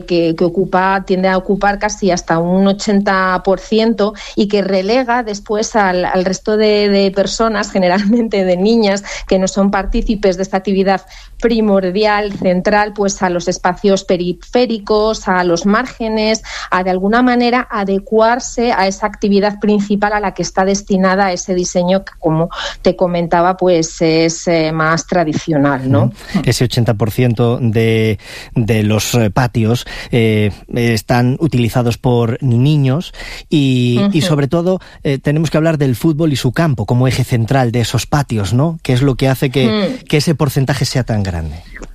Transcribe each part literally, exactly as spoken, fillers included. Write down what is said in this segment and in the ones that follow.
Que, que ocupa, tiende a ocupar casi hasta un ochenta por ciento y que relega después al, al resto de, de personas, generalmente de niñas, que no son partícipes de esta actividad primordial, central, pues a los espacios periféricos, a los márgenes, a de alguna manera adecuarse a esa actividad principal a la que está destinada ese diseño que, como te comentaba, pues es eh, más tradicional, ¿no? Ese ochenta por ciento de, de los patios Eh, están utilizados por niños y, uh-huh. y sobre todo eh, tenemos que hablar del fútbol y su campo como eje central de esos patios, ¿no? Que es lo que hace que, uh-huh. que ese porcentaje sea tan grande.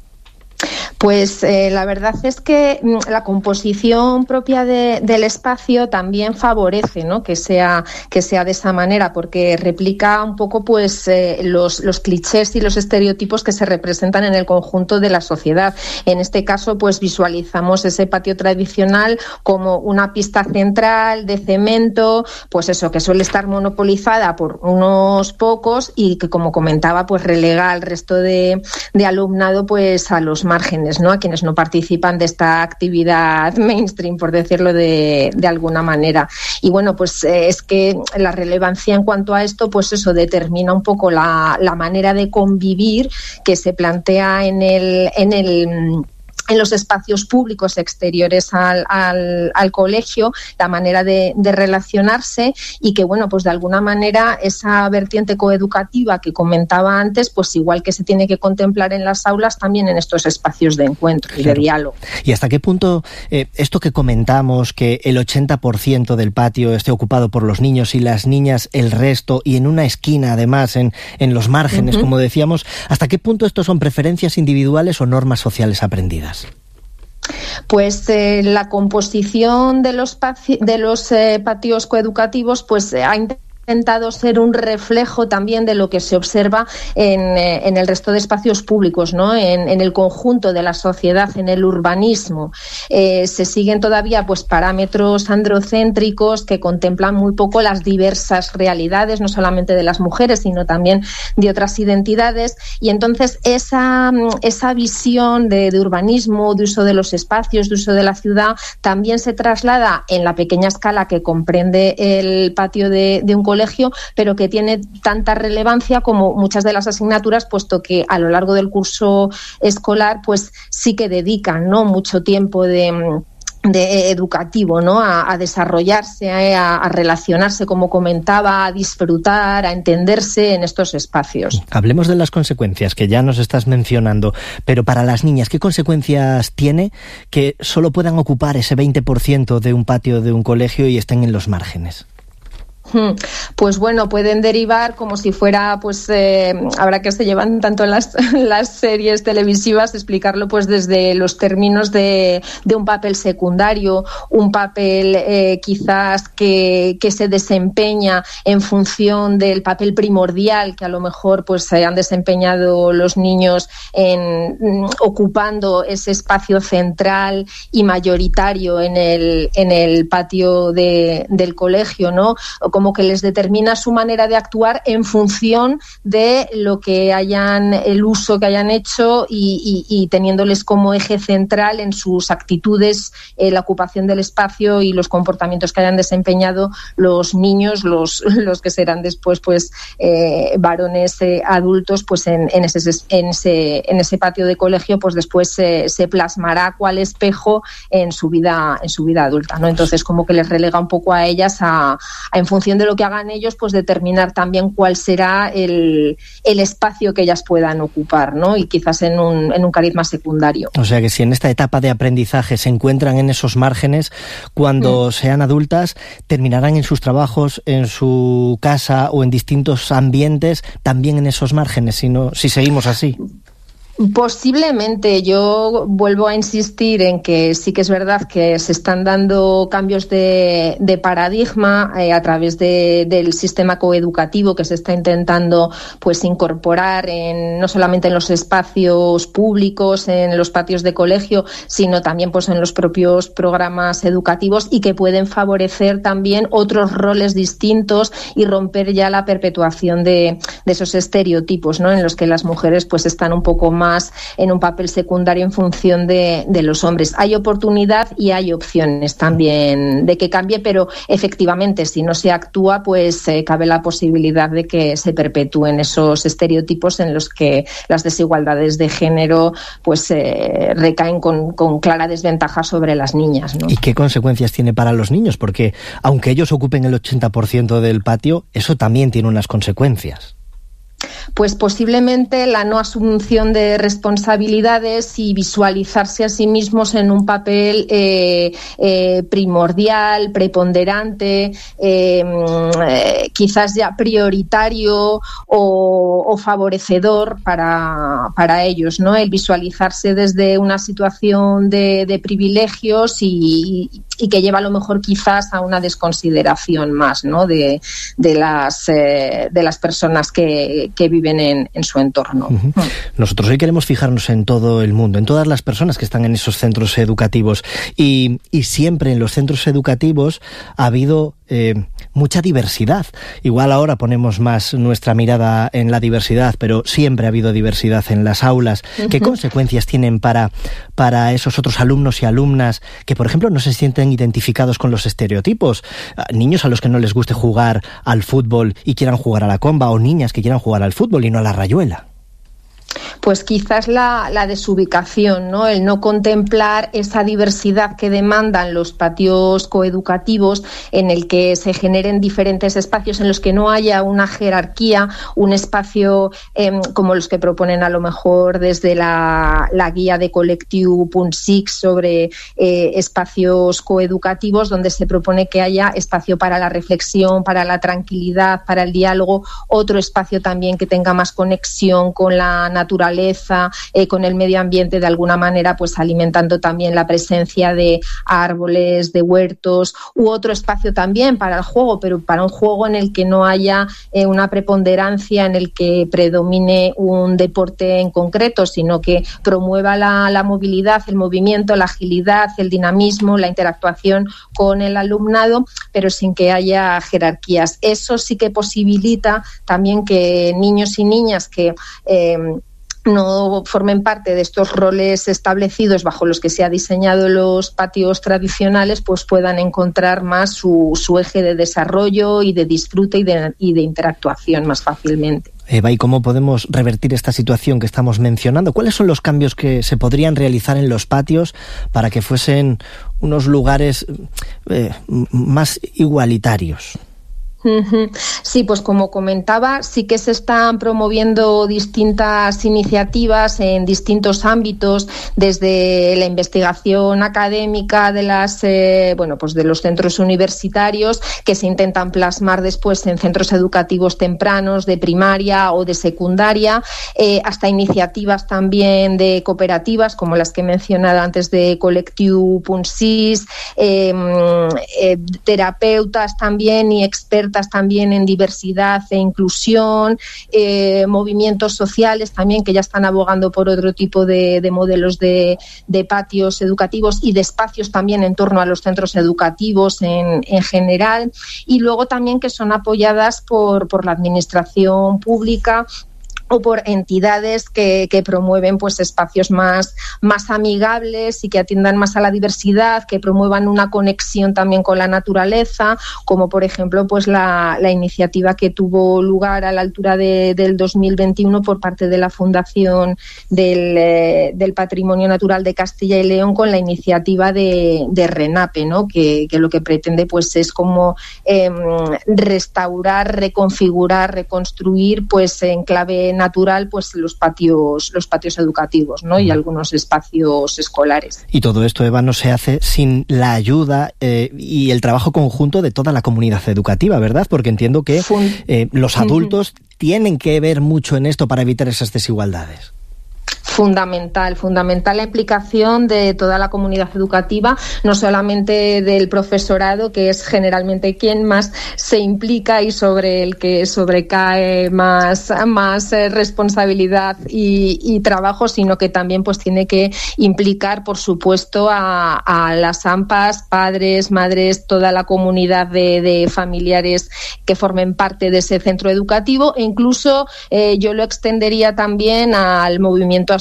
Pues eh, la verdad es que la composición propia de, del espacio también favorece, ¿no?, que sea que sea de esa manera, porque replica un poco pues eh, los, los clichés y los estereotipos que se representan en el conjunto de la sociedad. En este caso, pues visualizamos ese patio tradicional como una pista central de cemento, pues eso, que suele estar monopolizada por unos pocos y que, como comentaba, pues relega al resto de, de alumnado pues a los márgenes, ¿no?, a quienes no participan de esta actividad mainstream, por decirlo de, de alguna manera. Y bueno, pues eh, es que la relevancia en cuanto a esto, pues eso determina un poco la, la manera de convivir que se plantea en el, en el en los espacios públicos exteriores al, al, al colegio, la manera de, de relacionarse, y que, bueno, pues de alguna manera esa vertiente coeducativa que comentaba antes, pues igual que se tiene que contemplar en las aulas, también en estos espacios de encuentro y claro. de diálogo. ¿Y hasta qué punto eh, esto que comentamos, que el ochenta por ciento del patio esté ocupado por los niños y las niñas el resto, y en una esquina además, en, en los márgenes, uh-huh. como decíamos, hasta qué punto esto son preferencias individuales o normas sociales aprendidas? Pues eh, la composición de los, paci- de los eh, patios coeducativos pues eh, ha intentado ser un reflejo también de lo que se observa en, eh, en el resto de espacios públicos, ¿no?, en, en el conjunto de la sociedad, en el urbanismo. Eh, se siguen todavía pues parámetros androcéntricos que contemplan muy poco las diversas realidades, no solamente de las mujeres, sino también de otras identidades, y entonces esa, esa visión de, de urbanismo, de uso de los espacios, de uso de la ciudad, también se traslada en la pequeña escala que comprende el patio de, de un colegio, pero que tiene tanta relevancia como muchas de las asignaturas, puesto que a lo largo del curso escolar pues sí que dedican, ¿no?, mucho tiempo de de educativo, ¿no?, a, a desarrollarse, a, a relacionarse, como comentaba, a disfrutar, a entenderse en estos espacios. Hablemos de las consecuencias que ya nos estás mencionando, pero para las niñas, ¿qué consecuencias tiene que solo puedan ocupar ese veinte por ciento de un patio de un colegio y estén en los márgenes? Pues bueno, pueden derivar como si fuera, pues eh, ahora que se llevan tanto las, las series televisivas, explicarlo pues desde los términos de, de un papel secundario, un papel eh, quizás que, que se desempeña en función del papel primordial que a lo mejor pues se han desempeñado los niños en ocupando ese espacio central y mayoritario en el, en el patio de, del colegio, ¿no?, como que les determina su manera de actuar en función de lo que hayan, el uso que hayan hecho y, y, y teniéndoles como eje central en sus actitudes, eh, la ocupación del espacio y los comportamientos que hayan desempeñado los niños, los, los que serán después pues eh, varones eh, adultos, pues en, en, ese, en, ese, en ese patio de colegio pues después eh, se plasmará cuál espejo en su vida, en su vida adulta, ¿no? Entonces como que les relega un poco a ellas a, a en función de lo que hagan ellos, pues determinar también cuál será el, el espacio que ellas puedan ocupar, ¿no?, y quizás en un, en un cariz más secundario. O sea que si en esta etapa de aprendizaje se encuentran en esos márgenes, cuando mm. sean adultas, terminarán en sus trabajos, en su casa o en distintos ambientes, también en esos márgenes, si, no, si seguimos así. Posiblemente. Yo vuelvo a insistir en que sí que es verdad que se están dando cambios de, de paradigma eh, a través de, del sistema coeducativo que se está intentando pues incorporar en, no solamente en los espacios públicos, en los patios de colegio, sino también pues en los propios programas educativos, y que pueden favorecer también otros roles distintos y romper ya la perpetuación de, de esos estereotipos, ¿no?, en los que las mujeres pues están un poco más más en un papel secundario en función de, de los hombres. Hay oportunidad y hay opciones también de que cambie, pero efectivamente si no se actúa, pues eh, cabe la posibilidad de que se perpetúen esos estereotipos en los que las desigualdades de género pues eh, recaen con, con clara desventaja sobre las niñas, ¿no? ¿Y qué consecuencias tiene para los niños? Porque aunque ellos ocupen el ochenta por ciento del patio, eso también tiene unas consecuencias. Pues posiblemente la no asunción de responsabilidades y visualizarse a sí mismos en un papel eh, eh, primordial, preponderante, eh, eh, quizás ya prioritario o, o favorecedor para, para ellos, ¿no? El visualizarse desde una situación de, de privilegios y, y que lleva a lo mejor quizás a una desconsideración más, ¿no? de, de, las, eh, de las personas que, que viven en, en su entorno. Uh-huh. Nosotros hoy queremos fijarnos en todo el mundo, en todas las personas que están en esos centros educativos y, y siempre en los centros educativos ha habido eh, mucha diversidad. Igual ahora ponemos más nuestra mirada en la diversidad, pero siempre ha habido diversidad en las aulas. Uh-huh. ¿Qué consecuencias tienen para, para esos otros alumnos y alumnas que, por ejemplo, no se sienten identificados con los estereotipos? Niños a los que no les guste jugar al fútbol y quieran jugar a la comba, o niñas que quieran jugar al fútbol y no a la rayuela. Pues quizás la, la desubicación, ¿no? El no contemplar esa diversidad que demandan los patios coeducativos, en el que se generen diferentes espacios en los que no haya una jerarquía, un espacio eh, como los que proponen a lo mejor desde la, la guía de Collectiu Punt Six sobre eh, espacios coeducativos, donde se propone que haya espacio para la reflexión, para la tranquilidad, para el diálogo, otro espacio también que tenga más conexión con la naturaleza, eh, con el medio ambiente, de alguna manera pues alimentando también la presencia de árboles, de huertos, u otro espacio también para el juego, pero para un juego en el que no haya eh, una preponderancia, en el que predomine un deporte en concreto, sino que promueva la, la movilidad, el movimiento, la agilidad, el dinamismo, la interactuación con el alumnado, pero sin que haya jerarquías. Eso sí que posibilita también que niños y niñas que eh, no formen parte de estos roles establecidos bajo los que se ha diseñado los patios tradicionales, pues puedan encontrar más su, su eje de desarrollo y de disfrute y de, y de interactuación más fácilmente. Eva, ¿y cómo podemos revertir esta situación que estamos mencionando? ¿Cuáles son los cambios que se podrían realizar en los patios para que fuesen unos lugares eh, más igualitarios? Sí, pues como comentaba, sí que se están promoviendo distintas iniciativas en distintos ámbitos, desde la investigación académica de las eh, bueno, pues de los centros universitarios, que se intentan plasmar después en centros educativos tempranos de primaria o de secundaria, eh, hasta iniciativas también de cooperativas como las que he mencionado antes de Collectiu Punt Six, eh, eh, terapeutas también y expertas también en diversidad e inclusión, eh, movimientos sociales también que ya están abogando por otro tipo de, de modelos de, de patios educativos y de espacios también en torno a los centros educativos en, en general, y luego también que son apoyadas por, por la administración pública o por entidades que, que promueven pues espacios más, más amigables y que atiendan más a la diversidad, que promuevan una conexión también con la naturaleza, como por ejemplo pues la, la iniciativa que tuvo lugar a la altura de, del dos mil veintiuno por parte de la Fundación del, eh, del Patrimonio Natural de Castilla y León, con la iniciativa de, de RENAPE, ¿no? que, que lo que pretende pues es como eh, restaurar, reconfigurar, reconstruir pues en clave natural pues los patios los patios educativos, ¿no? Y algunos espacios escolares. Y todo esto, Eva, no se hace sin la ayuda eh, y el trabajo conjunto de toda la comunidad educativa, ¿verdad? Porque entiendo que eh, los adultos tienen que ver mucho en esto para evitar esas desigualdades. Fundamental, fundamental la implicación de toda la comunidad educativa, no solamente del profesorado, que es generalmente quien más se implica y sobre el que sobrecae más, más responsabilidad y, y trabajo, sino que también pues tiene que implicar, por supuesto, a, a las AMPAs, padres, madres, toda la comunidad de, de familiares que formen parte de ese centro educativo, e incluso eh, yo lo extendería también al movimiento asociativo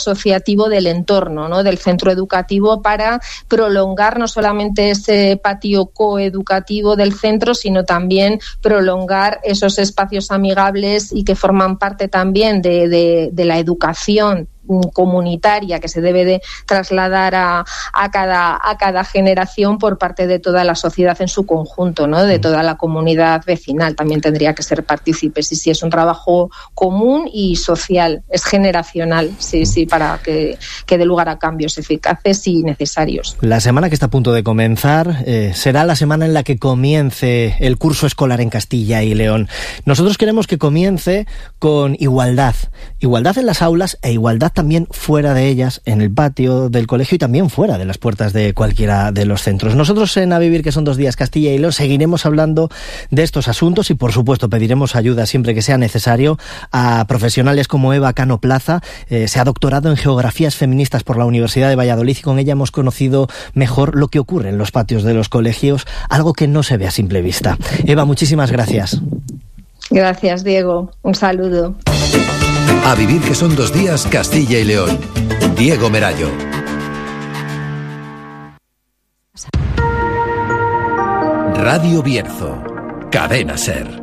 asociativo del entorno, ¿no?, del centro educativo, para prolongar no solamente ese patio coeducativo del centro, sino también prolongar esos espacios amigables y que forman parte también de, de, de la educación comunitaria que se debe de trasladar a, a cada a cada generación por parte de toda la sociedad en su conjunto, ¿no?, de toda la comunidad vecinal. También tendría que ser partícipes, y sí, es un trabajo común y social, es generacional, sí, sí, para que, que dé lugar a cambios eficaces y necesarios. La semana que está a punto de comenzar eh, será la semana en la que comience el curso escolar en Castilla y León. Nosotros queremos que comience con igualdad, igualdad en las aulas e igualdad también fuera de ellas, en el patio del colegio y también fuera de las puertas de cualquiera de los centros. Nosotros en A Vivir, que son dos días, Castilla y León, seguiremos hablando de estos asuntos y, por supuesto, pediremos ayuda siempre que sea necesario a profesionales como Eva Cano Plaza. Eh, se ha doctorado en Geografías Feministas por la Universidad de Valladolid y con ella hemos conocido mejor lo que ocurre en los patios de los colegios, algo que no se ve a simple vista. Eva, muchísimas gracias. Gracias, Diego. Un saludo. A Vivir, que son dos días, Castilla y León. Diego Merayo. Radio Bierzo. Cadena SER.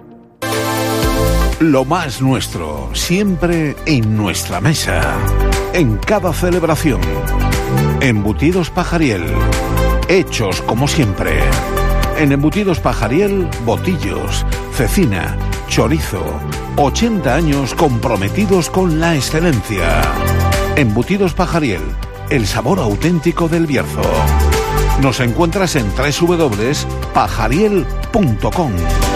Lo más nuestro, siempre en nuestra mesa. En cada celebración. Embutidos Pajariel. Hechos como siempre. En Embutidos Pajariel, botillos, cecina, chorizo. ochenta años comprometidos con la excelencia. Embutidos Pajariel, el sabor auténtico del Bierzo. Nos encuentras en doble u doble u doble u punto pajariel punto com.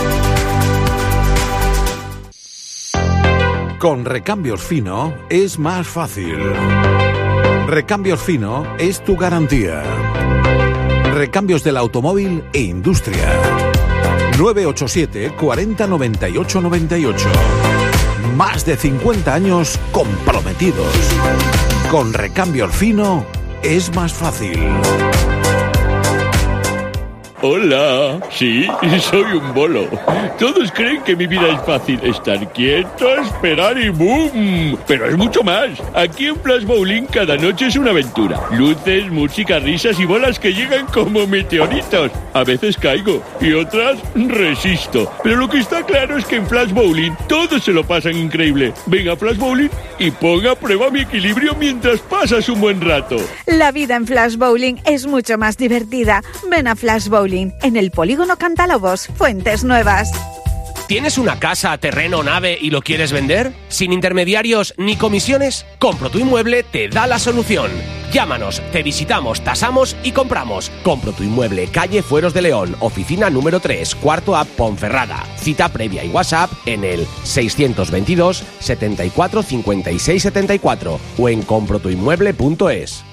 Con Recambios Fino es más fácil. Recambios Fino es tu garantía. Recambios del automóvil e industria. nueve ocho siete, cuarenta, noventa y ocho, noventa y ocho. Más de cincuenta años comprometidos. Con Recambio Fino es más fácil. Hola, sí, soy un bolo. Todos creen que mi vida es fácil. Estar quieto, esperar y ¡boom! Pero es mucho más. Aquí en Flash Bowling cada noche es una aventura. Luces, música, risas y bolas que llegan como meteoritos. A veces caigo y otras resisto. Pero lo que está claro es que en Flash Bowling todos se lo pasan increíble. Ven a Flash Bowling y ponga a prueba mi equilibrio mientras pasas un buen rato. La vida en Flash Bowling es mucho más divertida. Ven a Flash Bowling en el Polígono Cantalobos, Fuentes Nuevas. ¿Tienes una casa, terreno, nave y lo quieres vender? ¿Sin intermediarios ni comisiones? Compro tu Inmueble te da la solución. Llámanos, te visitamos, tasamos y compramos. Compro tu Inmueble, calle Fueros de León, oficina número tres, cuarto A, Ponferrada. Cita previa y WhatsApp en el seiscientos veintidós, setenta y cuatro, cincuenta y seis, setenta y cuatro o en compro tu inmueble punto es.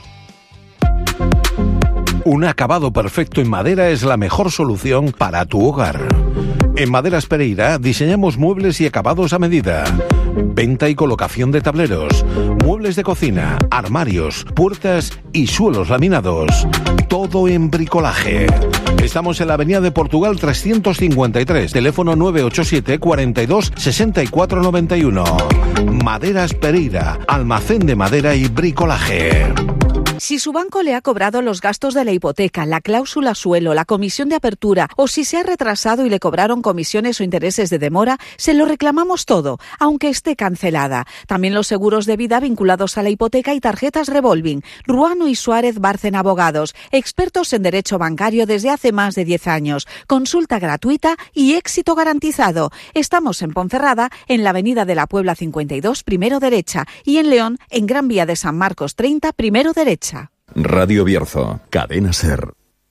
Un acabado perfecto en madera es la mejor solución para tu hogar. En Maderas Pereira diseñamos muebles y acabados a medida. Venta y colocación de tableros, muebles de cocina, armarios, puertas y suelos laminados. Todo en bricolaje. Estamos en la avenida de Portugal trescientos cincuenta y tres, teléfono nueve ocho siete, cuarenta y dos, sesenta y cuatro noventa y uno. Maderas Pereira, almacén de madera y bricolaje. Si su banco le ha cobrado los gastos de la hipoteca, la cláusula suelo, la comisión de apertura o si se ha retrasado y le cobraron comisiones o intereses de demora, se lo reclamamos todo, aunque esté cancelada. También los seguros de vida vinculados a la hipoteca y tarjetas revolving. Ruano y Suárez Bárcena Abogados, expertos en derecho bancario desde hace más de diez años. Consulta gratuita y éxito garantizado. Estamos en Ponferrada, en la avenida de la Puebla cincuenta y dos, primero derecha, y en León, en Gran Vía de San Marcos treinta, primero derecha. Radio Bierzo, Cadena SER.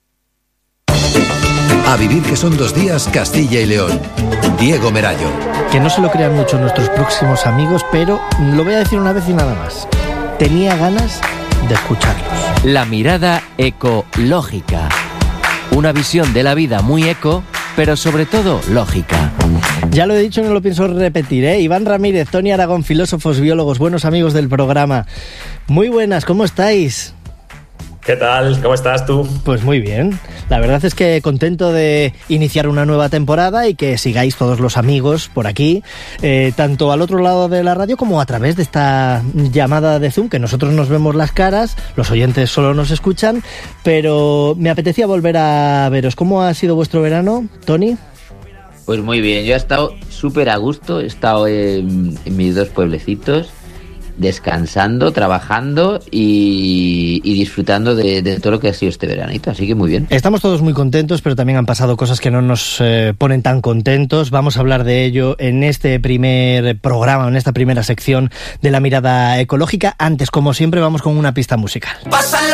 A Vivir, que son dos días, Castilla y León. Diego Merayo. Que no se lo crean mucho nuestros próximos amigos, pero lo voy a decir una vez y nada más. Tenía ganas de escucharlos. La mirada ecológica. Una visión de la vida muy eco, pero sobre todo lógica. Ya lo he dicho y no lo pienso repetir, ¿eh? Iván Ramírez, Tony Aragón, filósofos, biólogos, buenos amigos del programa. Muy buenas, ¿cómo estáis? ¿Qué tal? ¿Cómo estás tú? Pues muy bien. La verdad es que contento de iniciar una nueva temporada y que sigáis todos los amigos por aquí, eh, tanto al otro lado de la radio como a través de esta llamada de Zoom, que nosotros nos vemos las caras, los oyentes solo nos escuchan, pero me apetecía volver a veros. ¿Cómo ha sido vuestro verano, Tony? Pues muy bien, yo he estado súper a gusto, he estado en, en mis dos pueblecitos, descansando, trabajando y, y disfrutando de, de todo lo que ha sido este veranito, así que muy bien. Estamos todos muy contentos, pero también han pasado cosas que no nos eh, ponen tan contentos. Vamos a hablar de ello en este primer programa, en esta primera sección de La Mirada Ecológica. Antes, como siempre, vamos con una pista musical.